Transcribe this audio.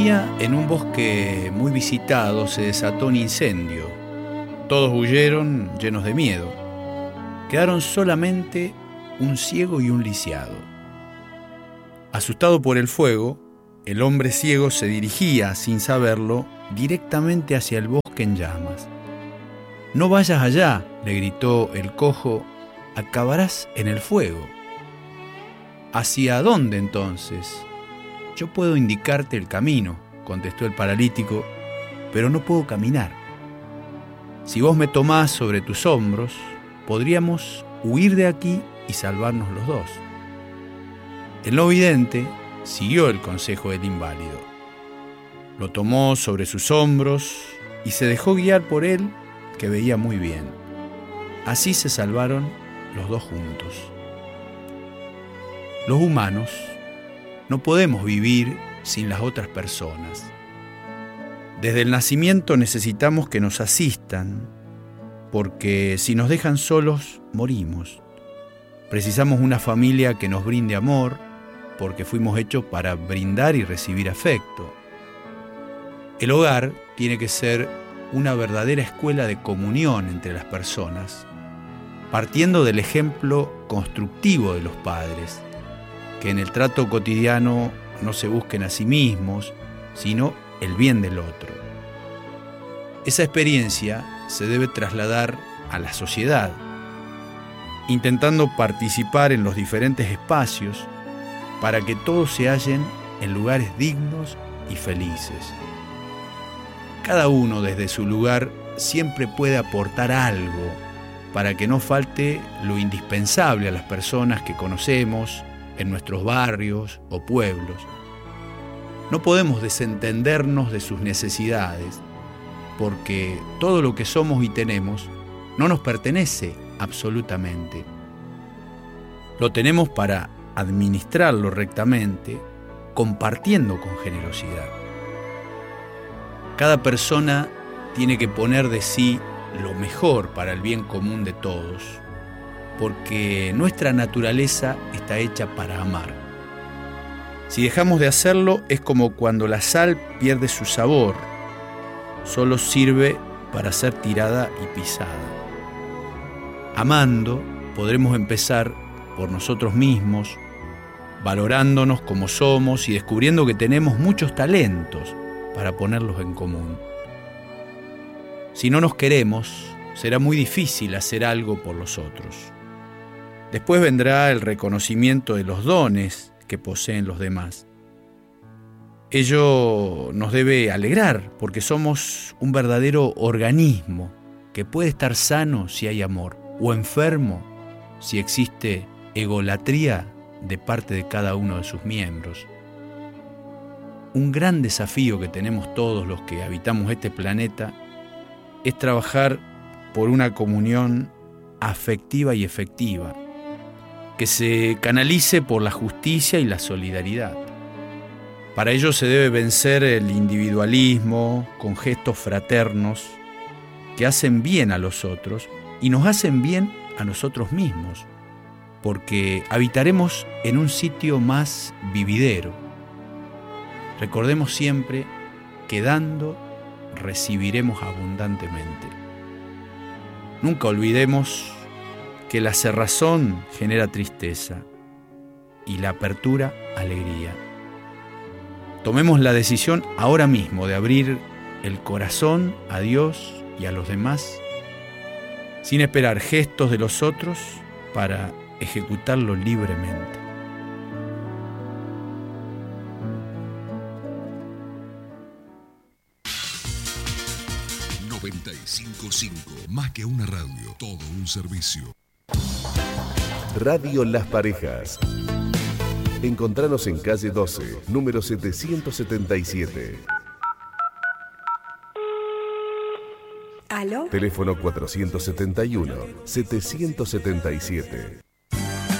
En un bosque muy visitado se desató un incendio. Todos huyeron llenos de miedo. Quedaron solamente un ciego y un lisiado. Asustado por el fuego, el hombre ciego se dirigía, sin saberlo, directamente hacia el bosque en llamas. «No vayas allá», le gritó el cojo, «acabarás en el fuego». «¿Hacia dónde entonces?» «Yo puedo indicarte el camino», contestó el paralítico, «pero no puedo caminar. Si vos me tomás sobre tus hombros, podríamos huir de aquí y salvarnos los dos». El no vidente siguió el consejo del inválido. Lo tomó sobre sus hombros y se dejó guiar por él, que veía muy bien. Así se salvaron los dos juntos. Los humanos no podemos vivir sin las otras personas. Desde el nacimiento necesitamos que nos asistan, porque si nos dejan solos, morimos. Precisamos una familia que nos brinde amor, porque fuimos hechos para brindar y recibir afecto. El hogar tiene que ser una verdadera escuela de comunión entre las personas, partiendo del ejemplo constructivo de los padres, que en el trato cotidiano no se busquen a sí mismos, sino el bien del otro. Esa experiencia se debe trasladar a la sociedad, intentando participar en los diferentes espacios para que todos se hallen en lugares dignos y felices. Cada uno desde su lugar siempre puede aportar algo para que no falte lo indispensable a las personas que conocemos en nuestros barrios o pueblos. No podemos desentendernos de sus necesidades, porque todo lo que somos y tenemos no nos pertenece absolutamente. Lo tenemos para administrarlo rectamente, compartiendo con generosidad. Cada persona tiene que poner de sí lo mejor para el bien común de todos, porque nuestra naturaleza está hecha para amar. Si dejamos de hacerlo, es como cuando la sal pierde su sabor, solo sirve para ser tirada y pisada. Amando, podremos empezar por nosotros mismos, valorándonos como somos y descubriendo que tenemos muchos talentos para ponerlos en común. Si no nos queremos, será muy difícil hacer algo por los otros. Después vendrá el reconocimiento de los dones que poseen los demás. Ello nos debe alegrar porque somos un verdadero organismo que puede estar sano si hay amor, o enfermo si existe egolatría de parte de cada uno de sus miembros. Un gran desafío que tenemos todos los que habitamos este planeta es trabajar por una comunión afectiva y efectiva, que se canalice por la justicia y la solidaridad. Para ello se debe vencer el individualismo con gestos fraternos que hacen bien a los otros y nos hacen bien a nosotros mismos, porque habitaremos en un sitio más vividero. Recordemos siempre que dando recibiremos abundantemente. Nunca olvidemos que la cerrazón genera tristeza y la apertura alegría. Tomemos la decisión ahora mismo de abrir el corazón a Dios y a los demás, sin esperar gestos de los otros para ejecutarlo libremente. Más que una radio, todo un servicio. Radio Las Parejas. Encontranos en calle 12, número 777. ¿Aló? Teléfono 471-777.